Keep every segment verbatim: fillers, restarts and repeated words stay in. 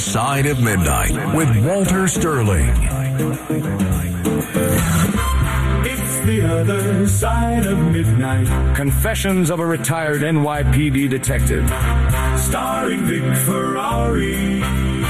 Side of Midnight with Walter Sterling. It's the other side of midnight. Confessions of a retired N Y P D detective. Starring Vic Ferrari.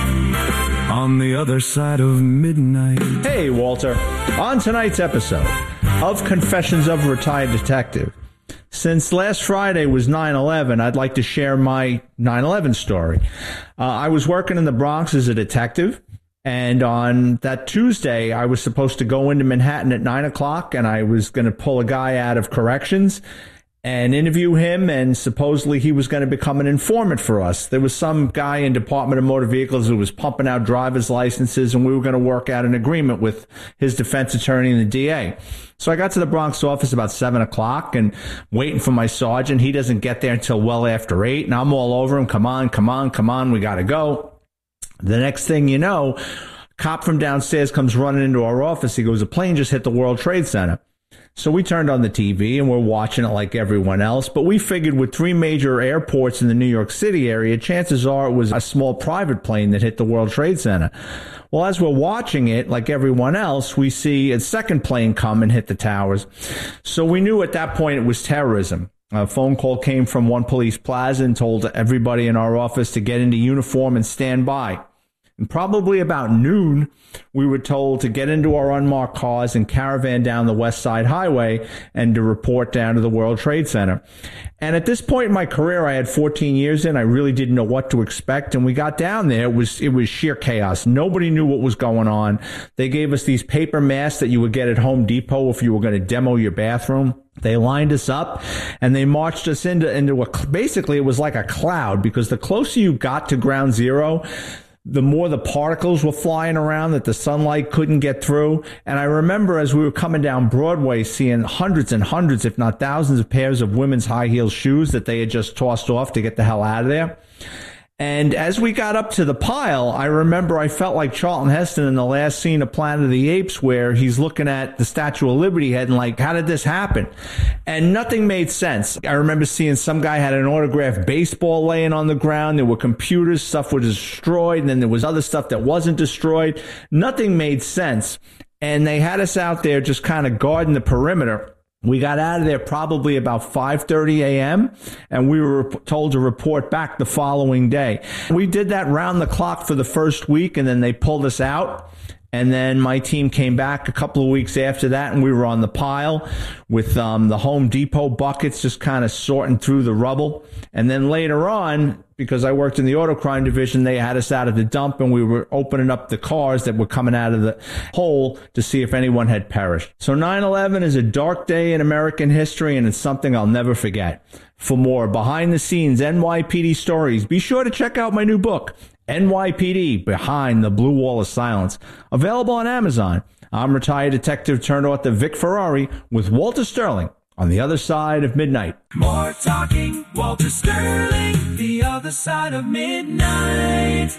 On the other side of midnight. Hey, Walter. On tonight's episode of Confessions of a Retired Detective, since last Friday was nine eleven, I'd like to share my nine eleven story. Uh, I was working in the Bronx as a detective, and on that Tuesday, I was supposed to go into Manhattan at nine o'clock, and I was going to pull a guy out of corrections and interview him, and supposedly he was going to become an informant for us. There was some guy in Department of Motor Vehicles who was pumping out driver's licenses, and we were going to work out an agreement with his defense attorney and the D A. So I got to the Bronx office about seven o'clock and waiting for my sergeant. He doesn't get there until well after eight, and I'm all over him. Come on, come on, come on, we got to go. The next thing you know, a cop from downstairs comes running into our office. He goes, a plane just hit the World Trade Center. So we turned on the T V and we're watching it like everyone else. But we figured with three major airports in the New York City area, chances are it was a small private plane that hit the World Trade Center. Well, as we're watching it, like everyone else, we see a second plane come and hit the towers. So we knew at that point it was terrorism. A phone call came from One Police Plaza and told everybody in our office to get into uniform and stand by. And probably about noon, we were told to get into our unmarked cars and caravan down the West Side Highway and to report down to the World Trade Center. And at this point in my career, I had fourteen years in. I really didn't know what to expect. And we got down there. It was, it was sheer chaos. Nobody knew what was going on. They gave us these paper masks that you would get at Home Depot if you were going to demo your bathroom. They lined us up and they marched us into, into a, basically it was like a cloud, because the closer you got to ground zero, the more the particles were flying around that the sunlight couldn't get through. And I remember as we were coming down Broadway, seeing hundreds and hundreds, if not thousands of pairs of women's high heel shoes that they had just tossed off to get the hell out of there. And as we got up to the pile, I remember I felt like Charlton Heston in the last scene of Planet of the Apes, where he's looking at the Statue of Liberty head and like, how did this happen? And nothing made sense. I remember seeing some guy had an autographed baseball laying on the ground. There were computers, stuff was destroyed, and then there was other stuff that wasn't destroyed. Nothing made sense. And they had us out there just kind of guarding the perimeter. We got out of there probably about five thirty a.m. and we were told to report back the following day. We did that round the clock for the first week, and then they pulled us out. And then my team came back a couple of weeks after that, and we were on the pile with um, the Home Depot buckets just kind of sorting through the rubble. And then later on, because I worked in the auto crime division, they had us out at the dump, and we were opening up the cars that were coming out of the hole to see if anyone had perished. So nine eleven is a dark day in American history, and it's something I'll never forget. For more behind-the-scenes N Y P D stories, be sure to check out my new book, N Y P D, Behind the Blue Wall of Silence, available on Amazon. I'm retired detective turned author Vic Ferrari with Walter Sterling on the other side of midnight. More talking, Walter Sterling, the other side of midnight.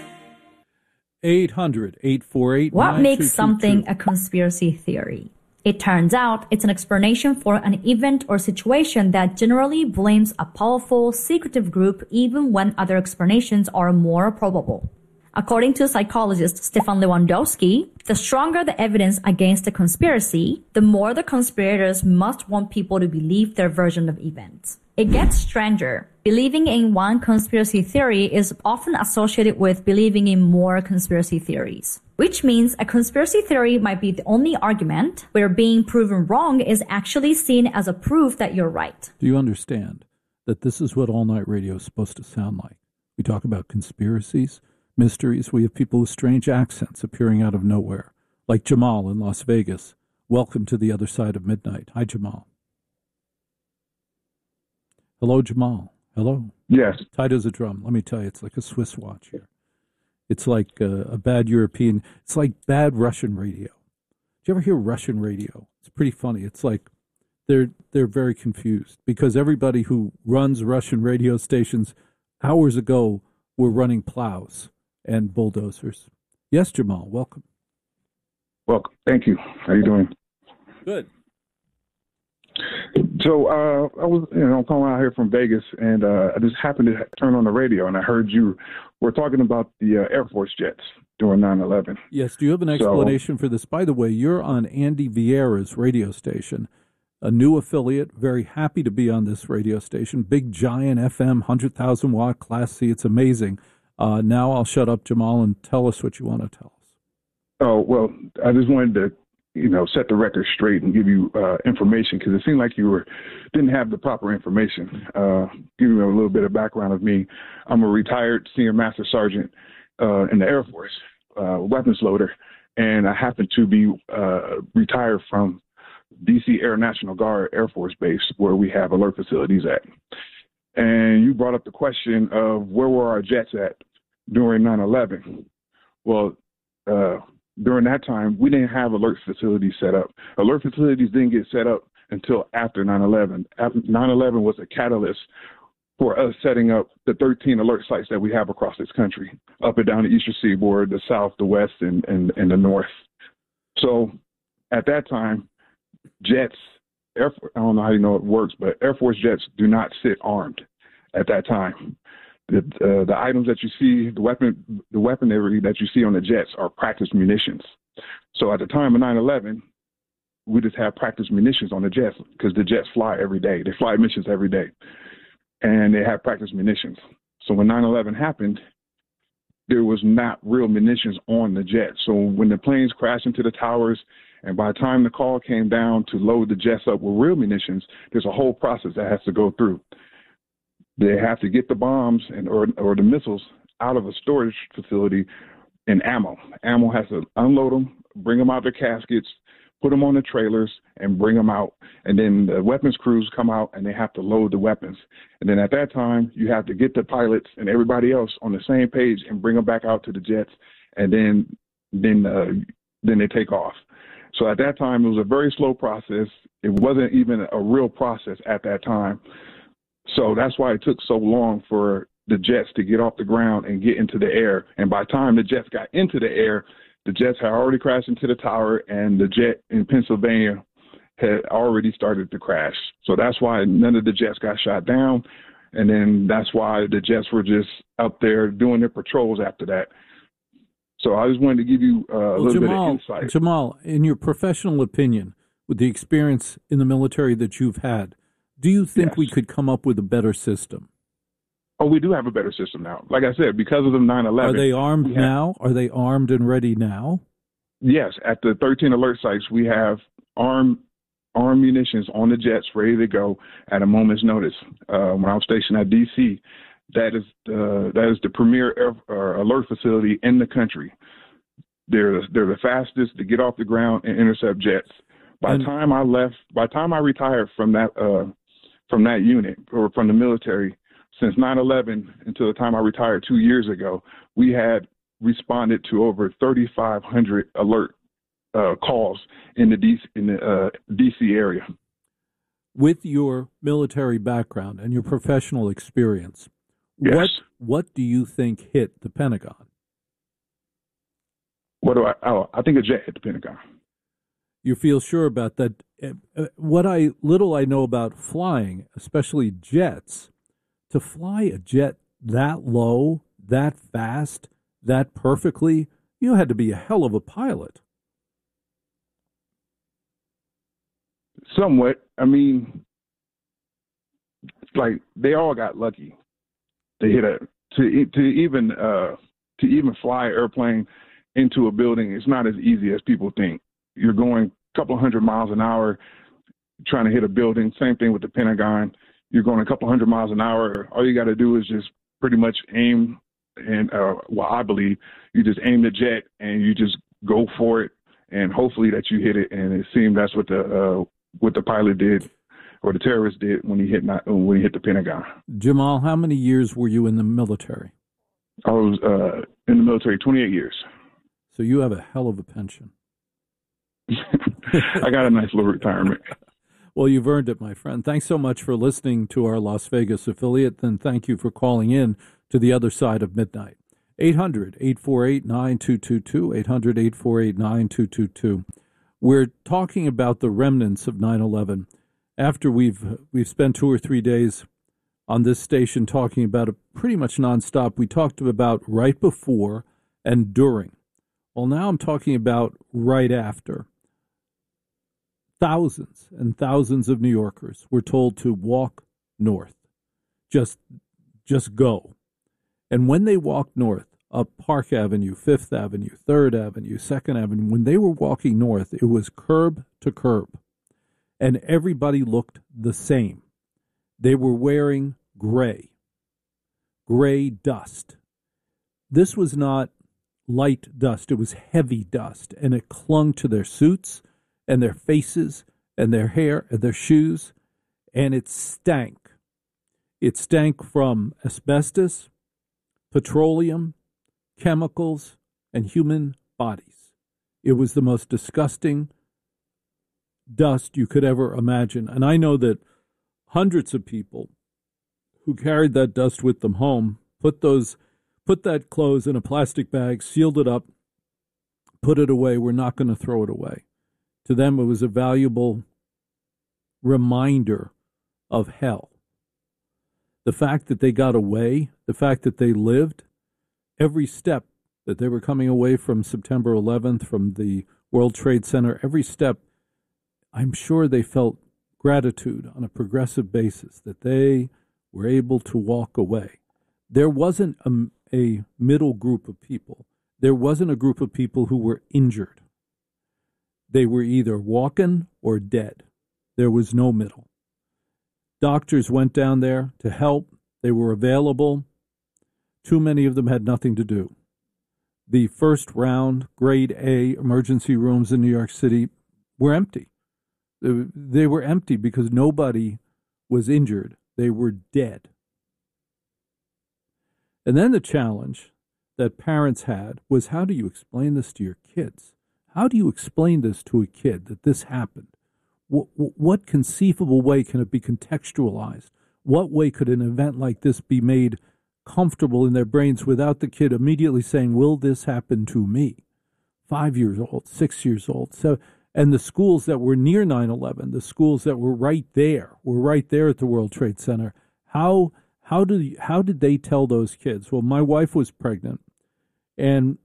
eight hundred, eight four eight, What makes something a conspiracy theory? It turns out it's an explanation for an event or situation that generally blames a powerful, secretive group even when other explanations are more probable. According to psychologist Stefan Lewandowski, the stronger the evidence against the conspiracy, the more the conspirators must want people to believe their version of events. It gets stranger. Believing in one conspiracy theory is often associated with believing in more conspiracy theories, which means a conspiracy theory might be the only argument where being proven wrong is actually seen as a proof that you're right. Do you understand that this is what All Night Radio is supposed to sound like? We talk about conspiracies, mysteries. We have people with strange accents appearing out of nowhere, like Jamal in Las Vegas. Welcome to the other side of midnight. Hi, Jamal. Hello, Jamal. Hello. Yes. Tight as a drum. Let me tell you, it's like a Swiss watch here. It's like a, a bad European. It's like bad Russian radio. Did you ever hear Russian radio? It's pretty funny. It's like they're they're very confused because everybody who runs Russian radio stations hours ago were running plows and bulldozers. Yes, Jamal. Welcome. Welcome. Thank you. How you doing? Good. So uh, I was, you know, calling out here from Vegas, and uh, I just happened to turn on the radio, and I heard you were talking about the uh, Air Force jets during nine eleven. Yes. Do you have an explanation so, for this? By the way, you're on Andy Vieira's radio station, a new affiliate. Very happy to be on this radio station. Big, giant F M, one hundred thousand watt Class C. It's amazing. Uh, now I'll shut up, Jamal, and tell us what you want to tell us. Oh, well, I just wanted to, you know, set the record straight and give you uh, information, because it seemed like you were didn't have the proper information. Uh, give you a little bit of background of me. I'm a retired senior master sergeant uh, in the Air Force, uh, weapons loader, and I happen to be uh, retired from D C Air National Guard Air Force Base, where we have alert facilities at. And you brought up the question of where were our jets at during nine eleven. Well, uh, during that time, we didn't have alert facilities set up. Alert facilities didn't get set up until after nine eleven. nine eleven was a catalyst for us setting up the thirteen alert sites that we have across this country, up and down the eastern seaboard, the south, the west, and, and, and the north. So at that time, jets, Air Force, I don't know how you know it works, but Air Force jets do not sit armed at that time. The, uh, the items that you see, the weapon, the weaponry that you see on the jets are practice munitions. So at the time of nine eleven, we just have practice munitions on the jets because the jets fly every day. They fly missions every day, and they have practice munitions. So when nine eleven happened, there was not real munitions on the jet. So when the planes crashed into the towers, and by the time the call came down to load the jets up with real munitions, there's a whole process that has to go through. They have to get the bombs and or, or the missiles out of a storage facility and ammo. Ammo has to unload them, bring them out of their caskets, put them on the trailers, and bring them out. And then the weapons crews come out, and they have to load the weapons. And then at that time, you have to get the pilots and everybody else on the same page and bring them back out to the jets, and then then uh, then they take off. So at that time, it was a very slow process. It wasn't even a real process at that time. So that's why it took so long for the jets to get off the ground and get into the air. And by the time the jets got into the air, the jets had already crashed into the tower, and the jet in Pennsylvania had already started to crash. So that's why none of the jets got shot down. And then that's why the jets were just up there doing their patrols after that. So I just wanted to give you uh, a well, little Jamal, bit of insight. Jamal, in your professional opinion, with the experience in the military that you've had, do you think yes. we could come up with a better system? Oh, we do have a better system now. Like I said, because of the nine eleven. Are they armed have, now? Are they armed and ready now? Yes. At the thirteen alert sites, we have armed armed munitions on the jets ready to go at a moment's notice. Uh, when I was stationed at D C, that is the, that is the premier air, uh, alert facility in the country. They're, they're the fastest to get off the ground and intercept jets. By the time I left, by the time I retired from that uh, from that unit or from the military, since nine eleven until the time I retired two years ago, we had responded to over thirty-five hundred alert uh, calls in the D C, in the uh, D C area. With your military background and your professional experience, yes. what what do you think hit the Pentagon? What do I? Oh, I think a jet hit the Pentagon. You feel sure about that? What I little I know about flying, especially jets, to fly a jet that low, that fast, that perfectly, you had to be a hell of a pilot. Somewhat. I mean, like they all got lucky. They hit a to to even uh, to even fly an airplane into a building. It's not as easy as people think. You're going a couple hundred miles an hour trying to hit a building. Same thing with the Pentagon. You're going a couple hundred miles an hour. All you got to do is just pretty much aim. And uh, well, I believe you just aim the jet and you just go for it, and hopefully that you hit it. And it seemed that's what the uh, what the pilot did, or the terrorist did when he hit not, when he hit the Pentagon. Jamal, how many years were you in the military? I was uh, in the military twenty-eight years. So you have a hell of a pension. I got a nice little retirement. Well, you've earned it, my friend. Thanks so much for listening to our Las Vegas affiliate, and thank you for calling in to the other side of midnight. eight hundred, eight four eight, nine two two two, eight hundred, eight four eight, nine two two two. We're talking about the remnants of nine eleven. after we've we've spent two or three days on this station talking about it pretty much nonstop, we talked about right before and during. Well, now I'm talking about right after. Thousands and thousands of New Yorkers were told to walk north. Just, just go. And when they walked north, up Park Avenue, Fifth Avenue, Third Avenue, Second Avenue, when they were walking north, it was curb to curb. And everybody looked the same. They were wearing gray, gray dust. This was not light dust. It was heavy dust, and it clung to their suits and their faces and their hair and their shoes, and it stank. It stank from asbestos, petroleum, chemicals, and human bodies. It was the most disgusting dust you could ever imagine. And I know that hundreds of people who carried that dust with them home put those put that clothes in a plastic bag, sealed it up, put it away. We're not going to throw it away. To them, it was a valuable reminder of hell. The fact that they got away, the fact that they lived, every step that they were coming away from September eleventh, from the World Trade Center, every step, I'm sure they felt gratitude on a progressive basis that they were able to walk away. There wasn't a, a middle group of people. There wasn't a group of people who were injured. They were either walking or dead. There was no middle. Doctors went down there to help. They were available. Too many of them had nothing to do. The first round, grade A emergency rooms in New York City were empty. They were empty because nobody was injured. They were dead. And then the challenge that parents had was, how do you explain this to your kids? How do you explain this to a kid that this happened? What, what conceivable way can it be contextualized? What way could an event like this be made comfortable in their brains without the kid immediately saying, will this happen to me? Five years old, six years old. So, and the schools that were near nine eleven, the schools that were right there, were right there at the World Trade Center. How how did how did they tell those kids? Well, my wife was pregnant, and